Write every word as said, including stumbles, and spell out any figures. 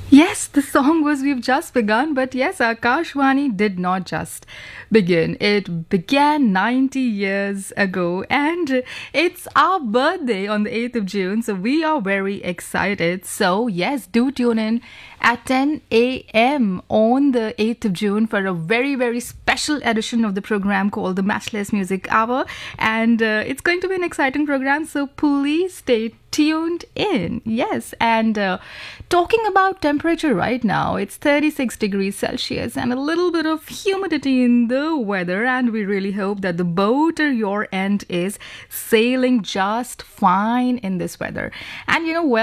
Yes, the song was We've Just Begun, but yes, Akashwani did not just begin. It began ninety years ago, and it's our birthday on the eighth of June, so we are very excited. So, yes, do tune in at ten a m on the eighth of June for a very, very special edition of the program called the Matchless Music Hour, and uh, it's going to be an exciting program, so please stay tuned in. Yes, and uh, talking about temperature right now, it's thirty-six degrees Celsius and a little bit of humidity in the weather, and we really hope that the boat at your end is sailing just fine in this weather. And you know, well